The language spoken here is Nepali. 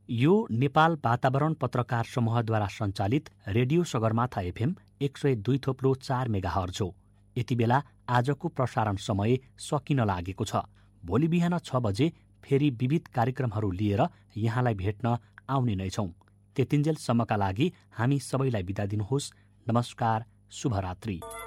यो नेपाल वातावरण पत्रकार समूहद्वारा सञ्चालित रेडियो सगरमाथा एफएम 102.4 मेगाहर्ज हो। यति बेला आजको प्रसारण समय सकिन लागेको छ। भोलि बिहान 6 बजे फेरि विविध कार्यक्रमहरू लिएर यहाँलाई भेट्न आउने नै छौं। त्यतिन्जेलसम्मका लागि हामी सबैलाई बिदा दिनुहोस्। नमस्कार, शुभरात्रि।